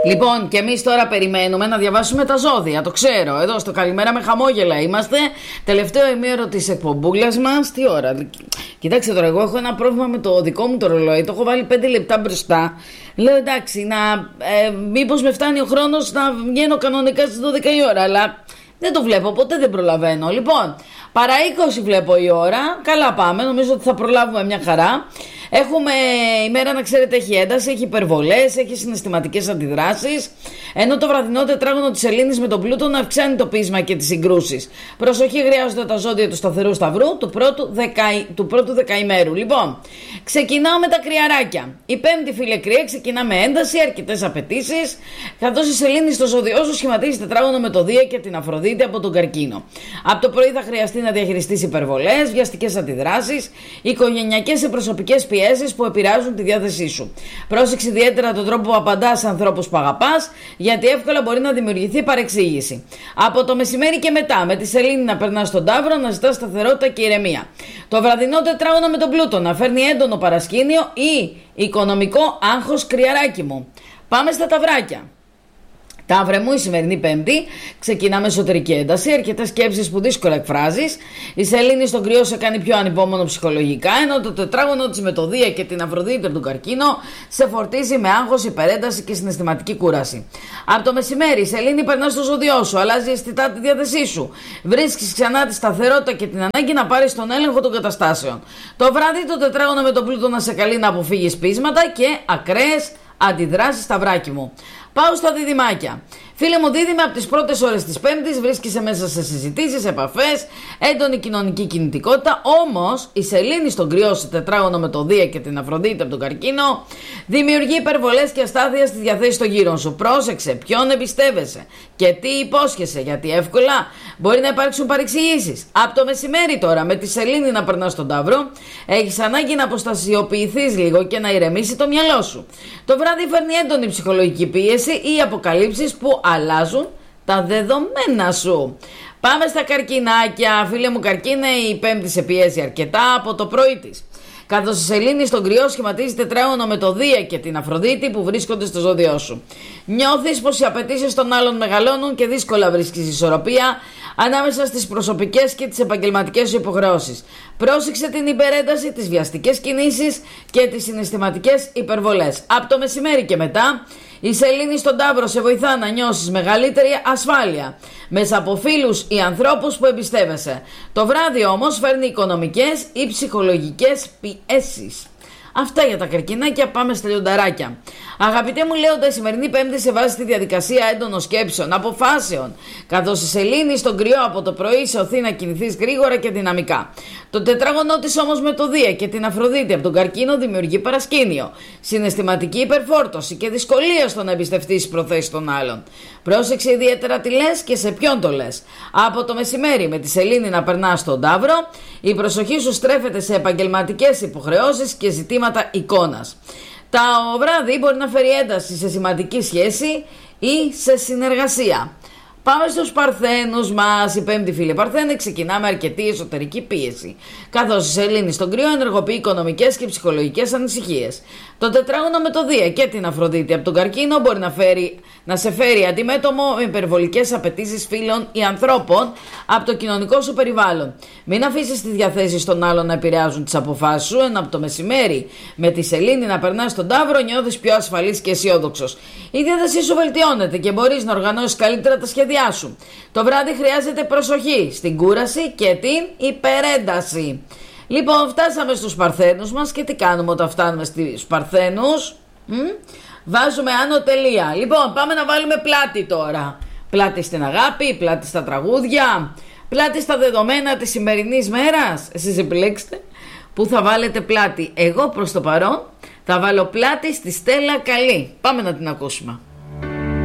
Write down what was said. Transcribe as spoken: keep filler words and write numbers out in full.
Λοιπόν, και εμείς τώρα περιμένουμε να διαβάσουμε τα ζώδια. Το ξέρω. Εδώ στο Καλημέρα με χαμόγελα είμαστε. Τελευταίο ημίωρο της εκπομπούλας μας. Τι ώρα. Κοιτάξτε τώρα, εγώ έχω ένα πρόβλημα με το δικό μου το ρολόι. Το έχω βάλει πέντε λεπτά μπροστά. Λέω εντάξει, να, ε, μήπως με φτάνει ο χρόνος να βγαίνω κανονικά στις δώδεκα η ώρα. Αλλά δεν το βλέπω, ποτέ δεν προλαβαίνω. Λοιπόν, παρά είκοσι βλέπω η ώρα. Καλά πάμε, νομίζω ότι θα προλάβουμε μια χαρά. Έχουμε ημέρα, να ξέρετε, έχει ένταση, έχει υπερβολές, έχει συναισθηματικές αντιδράσεις. Ενώ το βραδινό τετράγωνο της Σελήνης με τον Πλούτο να αυξάνει το πείσμα και τις συγκρούσεις. Προσοχή χρειάζονται τα ζώδια του σταθερού σταυρού του πρώτου, δεκα... του πρώτου δεκαημέρου. Λοιπόν, ξεκινάω με τα κρυαράκια. Η πέμπτη, φίλε κρυέ, ξεκινά με ένταση, αρκετές απαιτήσεις. Καθώς η Σελήνη στο ζώδιό σου σχηματίζει τετράγωνο με το Δία και την Αφροδίτη από τον Καρκίνο. Από το πρωί θα χρειαστεί να διαχειριστείς υπερβολές, βιαστικές αντιδράσεις, οικογενειακές ή προσωπικές πιέσεις που επηρεάζουν τη διάθεσή σου. Πρόσεξε ιδιαίτερα τον τρόπο που απαντάς σε ανθρώπους που αγαπάς, γιατί εύκολα μπορεί να δημιουργηθεί παρεξήγηση. Από το μεσημέρι και μετά, με τη Σελήνη να περνά στον Ταύρο, να ζητάς σταθερότητα και ηρεμία. Το βραδινό τετράγωνο με τον Πλούτο να φέρνει έντονο παρασκήνιο ή οικονομικό άγχος, κρυαράκι μου. Πάμε στα ταυράκια. Ταύρε μου, η σημερινή Πέμπτη ξεκινά με εσωτερική ένταση, αρκετές σκέψεις που δύσκολα εκφράζεις. Η Σελήνη στον Κρυό σε κάνει πιο ανυπόμονο ψυχολογικά, ενώ το τετράγωνο της με το Δία και την Αφροδίτη του Καρκίνο σε φορτίζει με άγχος, υπερένταση και συναισθηματική κούραση. Από το μεσημέρι η Σελήνη περνά στο ζώδιό σου, αλλάζει αισθητά τη διάθεσή σου. Βρίσκεις ξανά τη σταθερότητα και την ανάγκη να πάρεις τον έλεγχο των καταστάσεων. Το βράδυ το τετράγωνο με τον Πλούτο να σε καλεί να αποφύγεις πείσματα και ακραίες αντιδράσεις, ταυράκι μου. Πάω στα διδυμάκια. Φίλε μου δίδυμα, από τις πρώτες ώρες της Πέμπτης βρίσκεσαι μέσα σε συζητήσεις, επαφές, έντονη κοινωνική κινητικότητα. Όμως η Σελήνη στον Κρυό σε τετράγωνο με το Δία και την Αφροδίτη από τον Καρκίνο δημιουργεί υπερβολές και αστάθεια στη διαθέση των γύρων σου. Πρόσεξε ποιον εμπιστεύεσαι και τι υπόσχεσαι, γιατί εύκολα μπορεί να υπάρξουν παρεξηγήσεις. Από το μεσημέρι τώρα, με τη Σελήνη να περνά στον Ταύρο, έχεις ανάγκη να αποστασιοποιηθείς λίγο και να ηρεμήσει το μυαλό σου. Το βράδυ φέρνει έντονη ψυχολογική πίεση ή αποκαλύψεις που αλλάζουν τα δεδομένα σου. Πάμε στα καρκινάκια. Φίλε μου καρκίνε, η Πέμπτη σε πιέζει αρκετά από το πρωί της. Καθώς η Σελήνη στον Κρυό σχηματίζει τετράγωνο με το Δία και την Αφροδίτη που βρίσκονται στο ζώδιό σου. Νιώθεις πως οι απαιτήσεις των άλλων μεγαλώνουν και δύσκολα βρίσκεις ισορροπία ανάμεσα στις προσωπικές και τις επαγγελματικές σου υποχρεώσεις. Πρόσεξε την υπερένταση, τις βιαστικές κινήσεις και τις συναισθηματικές υπερβολές. Από το μεσημέρι και μετά, η Σελήνη στον Ταύρο σε βοηθά να νιώσεις μεγαλύτερη ασφάλεια μέσα από φίλους ή ανθρώπους που εμπιστεύεσαι. Το βράδυ όμως φέρνει οικονομικές ή ψυχολογικές πιέσεις. Αυτά για τα καρκινάκια, πάμε στα λιονταράκια. Αγαπητέ μου Λέοντα, η σημερινή Πέμπτη σε βάζει στη διαδικασία έντονων σκέψεων, αποφάσεων, καθώς η Σελήνη στον Κρυό από το πρωί σε οθεί να κινηθείς γρήγορα και δυναμικά. Το τετράγωνο της όμως με το Δία και την Αφροδίτη από τον Καρκίνο δημιουργεί παρασκήνιο, συναισθηματική υπερφόρτωση και δυσκολία στο να εμπιστευτείς τις προθέσεις των άλλων. Πρόσεξε ιδιαίτερα τι λες και σε ποιον το λες. Από το μεσημέρι με τη Σελήνη να περνά στον Ταύρο, η προσοχή σου στρέφεται σε επαγγελματικές υποχρεώσεις και ζητήματα εικόνας. Το βράδυ μπορεί να φέρει ένταση σε σημαντική σχέση ή σε συνεργασία. Πάμε στους Παρθένους μας. Η Πέμπτη, φίλε Παρθένε, ξεκινά με αρκετή εσωτερική πίεση, καθώς η Σελήνη στον Κρυό ενεργοποιεί οικονομικές και ψυχολογικές ανησυχίες. Το τετράγωνο με το Δία και την Αφροδίτη από τον Καρκίνο μπορεί να, φέρει, να σε φέρει αντιμέτωπο με υπερβολικές απαιτήσεις φίλων ή ανθρώπων από το κοινωνικό σου περιβάλλον. Μην αφήσεις τις διαθέσεις των άλλων να επηρεάζουν τις αποφάσεις σου, ενώ από το μεσημέρι με τη Σελήνη να περνάς στον Ταύρο νιώθεις πιο ασφαλής και αισιόδοξος. Η διάθεσή σου βελτιώνεται και μπορείς να οργανώσεις καλύτερα τα σχέδιά σου. Το βράδυ χρειάζεται προσοχή στην κούραση και την υπερένταση. Λοιπόν, φτάσαμε στους Παρθένους μας και τι κάνουμε όταν φτάνουμε στους Παρθένους? Μ? Βάζουμε άνω τελεία. Λοιπόν, πάμε να βάλουμε πλάτη τώρα. Πλάτη στην αγάπη, πλάτη στα τραγούδια, πλάτη στα δεδομένα της σημερινής μέρας. Εσείς επιλέξτε που θα βάλετε πλάτη. Εγώ προς το παρόν θα βάλω πλάτη στη Στέλλα Καλή. Πάμε να την ακούσουμε.